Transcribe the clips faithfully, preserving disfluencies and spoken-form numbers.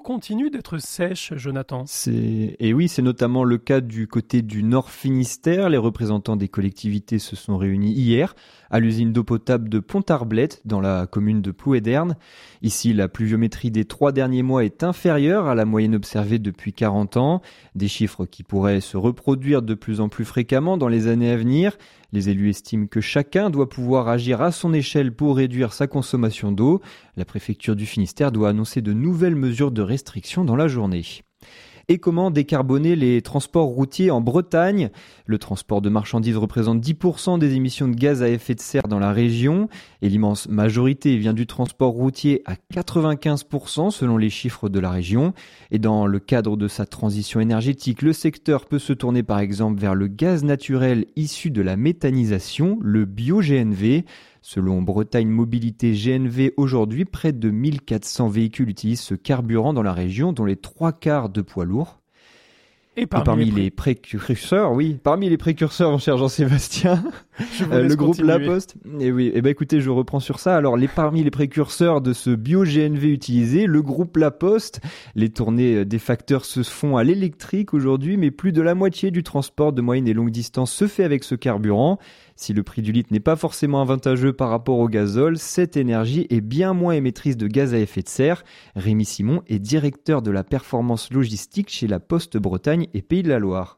continue d'être sèche, Jonathan. C'est... Et oui, c'est notamment le cas du côté du Nord Finistère. Les représentants des collectivités se sont réunis hier à l'usine d'eau potable de Pont-Arblette, dans la commune de Plouéderne. Ici, la pluviométrie des trois derniers mois est inférieure à la moyenne observée depuis quarante ans. Des chiffres qui pourraient se reproduire de plus en plus fréquemment dans les années à venir. Les élus estiment que chacun doit pouvoir agir à son échelle pour réduire sa consommation d'eau. La préfecture du Finistère doit annoncer de nouvelles mesures de restriction dans la journée. Et comment décarboner les transports routiers en Bretagne ? Le transport de marchandises représente dix pour cent des émissions de gaz à effet de serre dans la région et l'immense majorité vient du transport routier à quatre-vingt-quinze pour cent selon les chiffres de la région. Et dans le cadre de sa transition énergétique, le secteur peut se tourner par exemple vers le gaz naturel issu de la méthanisation, le bio-G N V. Selon Bretagne Mobilité G N V, aujourd'hui, près de mille quatre cents véhicules utilisent ce carburant dans la région, dont les trois quarts de poids lourds. Et parmi, Et parmi les, pré... les précurseurs, oui, parmi les précurseurs, mon cher Jean-Sébastien, euh, le groupe continuer. La Poste. Et oui, et ben écoutez, je reprends sur ça. Alors, les parmi les précurseurs de ce bio-G N V utilisé, le groupe La Poste. Les tournées des facteurs se font à l'électrique aujourd'hui, mais plus de la moitié du transport de moyenne et longue distance se fait avec ce carburant. Si le prix du litre n'est pas forcément avantageux par rapport au gazole, cette énergie est bien moins émettrice de gaz à effet de serre. Rémi Simon est directeur de la performance logistique chez La Poste Bretagne et Pays de la Loire.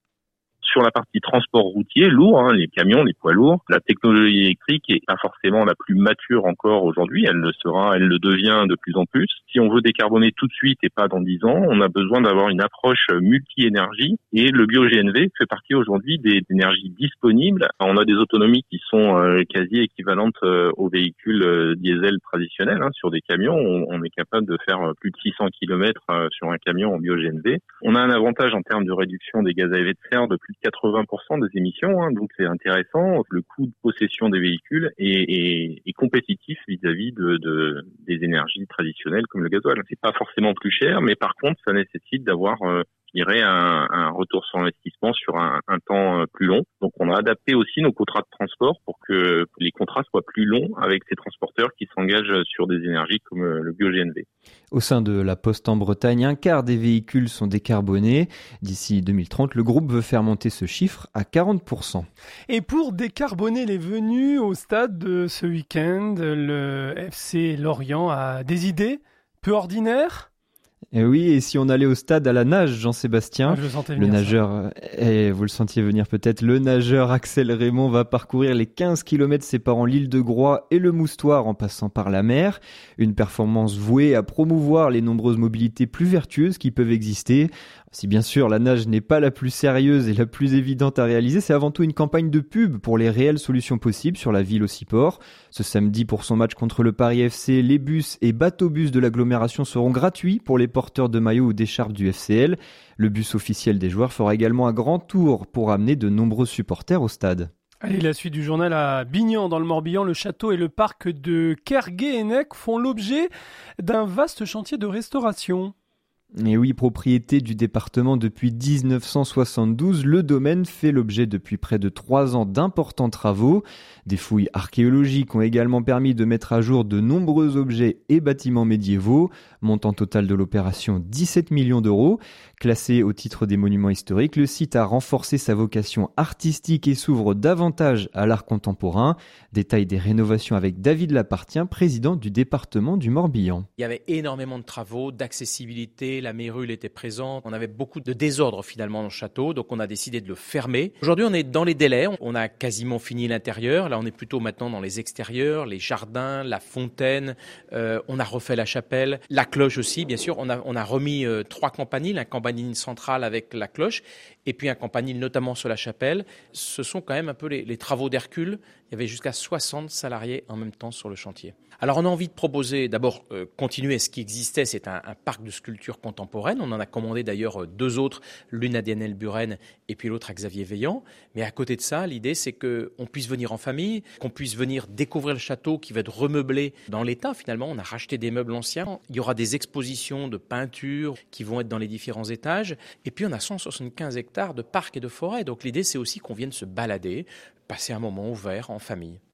Sur la partie transport routier, lourd, hein, les camions, les poids lourds, la technologie électrique est pas forcément la plus mature encore aujourd'hui. Elle le sera, elle le devient de plus en plus. Si on veut décarboner tout de suite et pas dans dix ans, on a besoin d'avoir une approche multi-énergie et le bio-G N V fait partie aujourd'hui des énergies disponibles. On a des autonomies qui sont euh, quasi équivalentes euh, aux véhicules euh, diesel traditionnels. Hein. Sur des camions, on, on est capable de faire euh, plus de six cents kilomètres euh, sur un camion en bio-G N V. On a un avantage en termes de réduction des gaz à effet de serre de plus de quatre-vingts pour cent des émissions, hein, donc c'est intéressant. Le coût de possession des véhicules est, est, est compétitif vis-à-vis de, de des énergies traditionnelles comme le gasoil. C'est pas forcément plus cher, mais par contre, ça nécessite d'avoir euh, je dirais un, un retour sur investissement sur un, un temps plus long. Donc on a adapté aussi nos contrats de transport pour que les contrats soient plus longs avec ces transporteurs qui s'engagent sur des énergies comme le bio-G N V. Au sein de La Poste en Bretagne, un quart des véhicules sont décarbonés. D'ici deux mille trente, le groupe veut faire monter ce chiffre à quarante pour cent. Et pour décarboner les venues au stade de ce week-end, le F C Lorient a des idées peu ordinaires ? Et oui, et si on allait au stade à la nage, Jean-Sébastien, ah, je le, sentais venir, le nageur, et vous le sentiez venir peut-être, le nageur Axel Raymond va parcourir les quinze kilomètres séparant l'île de Groix et le Moustoir en passant par la mer. Une performance vouée à promouvoir les nombreuses mobilités plus vertueuses qui peuvent exister. Si bien sûr la nage n'est pas la plus sérieuse et la plus évidente à réaliser, c'est avant tout une campagne de pub pour les réelles solutions possibles sur la ville Ociport. Ce samedi, pour son match contre le Paris F C, les bus et bateaux-bus de l'agglomération seront gratuits pour les porteurs de maillots ou d'écharpes du F C L. Le bus officiel des joueurs fera également un grand tour pour amener de nombreux supporters au stade. Allez, la suite du journal à Bignan, dans le Morbihan. Le château et le parc de Kergué-Hennec font l'objet d'un vaste chantier de restauration. Et oui, propriété du département depuis dix-neuf cent soixante-douze, le domaine fait l'objet depuis près de trois ans d'importants travaux. Des fouilles archéologiques ont également permis de mettre à jour de nombreux objets et bâtiments médiévaux. Montant total de l'opération dix-sept millions d'euros. Classé au titre des monuments historiques, le site a renforcé sa vocation artistique et s'ouvre davantage à l'art contemporain. Détail des rénovations avec David Lapartien, président du département du Morbihan. Il y avait énormément de travaux, d'accessibilité, la mérule était présente, on avait beaucoup de désordre finalement dans le château, donc on a décidé de le fermer. Aujourd'hui on est dans les délais, on a quasiment fini l'intérieur, là on est plutôt maintenant dans les extérieurs, les jardins, la fontaine, euh, on a refait la chapelle, la cloche aussi bien sûr, on a, on a remis euh, trois campaniles, un campanile central avec la cloche et puis un campanile notamment sur la chapelle. Ce sont quand même un peu les, les travaux d'Hercule, il y avait jusqu'à soixante salariés en même temps sur le chantier. Alors on a envie de proposer d'abord euh, continuer ce qui existait, c'est un, un parc de sculpture contemporaine. On en a commandé d'ailleurs deux autres, l'une à Dianel Buren et puis l'autre à Xavier Veillant. Mais à côté de ça, l'idée c'est qu'on puisse venir en famille, qu'on puisse venir découvrir le château qui va être remeublé dans l'état finalement. On a racheté des meubles anciens. Il y aura des expositions de peinture qui vont être dans les différents étages. Et puis on a cent soixante-quinze hectares de parcs et de forêts. Donc l'idée c'est aussi qu'on vienne se balader, passer un moment ouvert en famille.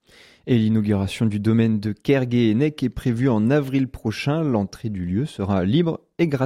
Et l'inauguration du domaine de Kergué-Hennec est prévue en avril prochain. L'entrée du lieu sera libre et gratuite.